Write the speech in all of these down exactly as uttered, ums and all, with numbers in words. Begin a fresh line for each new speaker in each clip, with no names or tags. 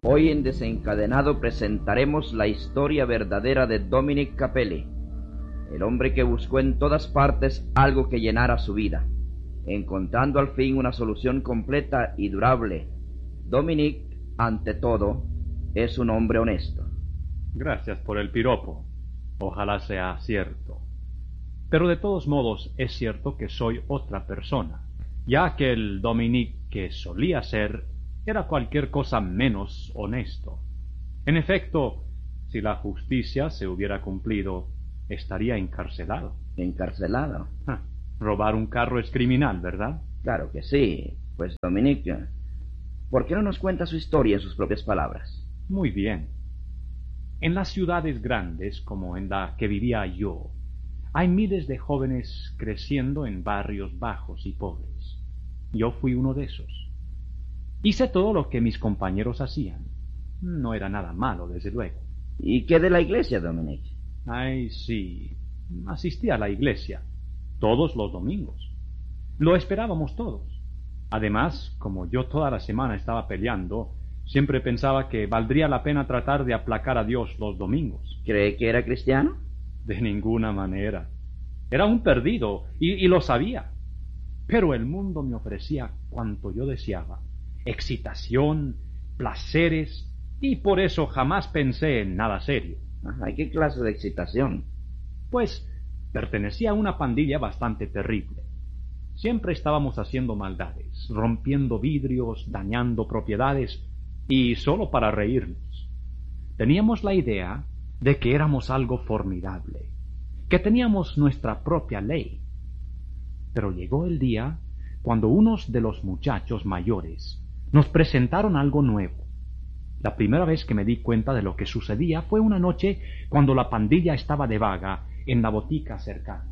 Hoy en Desencadenado presentaremos la historia verdadera de Dominic Capelli, el hombre que buscó en todas partes algo que llenara su vida, encontrando al fin una solución completa y durable. Dominic, ante todo, es un hombre honesto.
Gracias por el piropo. Ojalá sea cierto. Pero de todos modos es cierto que soy otra persona, ya que el Dominic que solía ser era cualquier cosa menos honesto. En efecto, si la justicia se hubiera cumplido, estaría encarcelado.
¿Encarcelado?
Ah, robar un carro es criminal, ¿verdad?
Claro que sí. Pues, Dominic, ¿por qué no nos cuenta su historia en sus propias palabras?
Muy bien. En las ciudades grandes, como en la que vivía yo, hay miles de jóvenes creciendo en barrios bajos y pobres. Yo fui uno de esos. Hice todo lo que mis compañeros hacían. No era nada malo, desde luego.
¿Y qué de la iglesia, Dominic?
Ay, sí. Asistí a la iglesia todos los domingos. Lo esperábamos todos. Además, como yo toda la semana estaba peleando, siempre pensaba que valdría la pena tratar de aplacar a Dios los domingos.
¿Cree que era cristiano?
De ninguna manera. Era un perdido, y, y lo sabía. Pero el mundo me ofrecía cuanto yo deseaba. Excitación, placeres, y por eso jamás pensé en nada serio.
Ajá, ¿y qué clase de excitación?
Pues pertenecía a una pandilla bastante terrible. Siempre estábamos haciendo maldades, rompiendo vidrios, dañando propiedades, y solo para reírnos. Teníamos la idea de que éramos algo formidable, que teníamos nuestra propia ley. Pero llegó el día cuando unos de los muchachos mayores nos presentaron algo nuevo. La primera vez que me di cuenta de lo que sucedía fue una noche cuando la pandilla estaba de vaga en la botica cercana.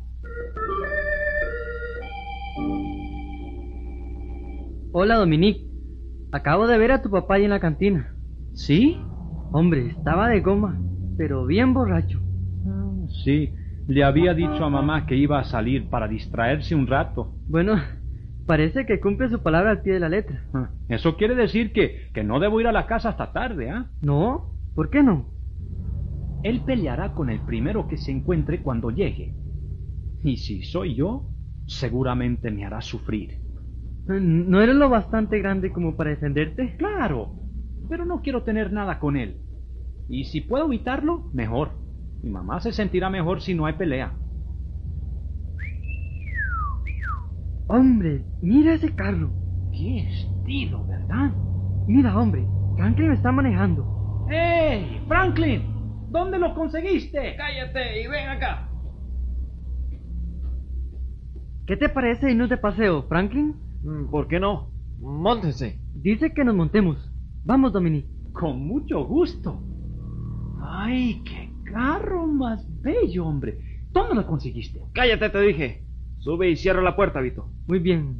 Hola, Dominic. Acabo de ver a tu papá ahí en la cantina.
¿Sí?
Hombre, estaba de goma, pero bien borracho.
Ah, sí, le había dicho a mamá que iba a salir para distraerse un rato.
Bueno, parece que cumple su palabra al pie de la letra.
Ah, eso quiere decir que, que no debo ir a la casa hasta tarde, ¿ah? ¿eh?
No, ¿por qué no?
Él peleará con el primero que se encuentre cuando llegue. Y si soy yo, seguramente me hará sufrir.
¿No eres lo bastante grande como para defenderte?
Claro, pero no quiero tener nada con él. Y si puedo evitarlo, mejor. Mi mamá se sentirá mejor si no hay pelea.
Hombre, mira ese carro.
¡Qué estilo!, ¿verdad?
Mira, hombre, Franklin está manejando.
¡Hey, Franklin! ¿Dónde lo conseguiste? Cállate y ven acá.
¿Qué te parece irnos de paseo, Franklin?
¿Por qué no? Móntense.
Dice que nos montemos. Vamos, Dominic.
Con mucho gusto. ¡Ay, qué carro más bello, hombre! ¿Dónde lo conseguiste?
Cállate, te dije. Sube y cierra la puerta, Vito.
Muy bien.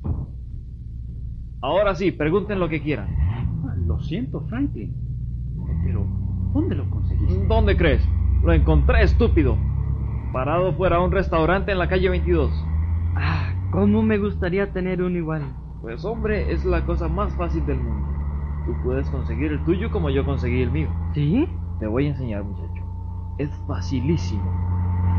Ahora sí, pregunten lo que quieran.
Ah, lo siento, Franklin. Pero, ¿dónde lo conseguiste?
¿Dónde crees? Lo encontré, estúpido. Parado fuera a un restaurante en la calle veintidós.
Ah, cómo me gustaría tener uno igual.
Pues hombre, es la cosa más fácil del mundo. Tú puedes conseguir el tuyo como yo conseguí el mío.
¿Sí?
Te voy a enseñar, muchacho. Es facilísimo.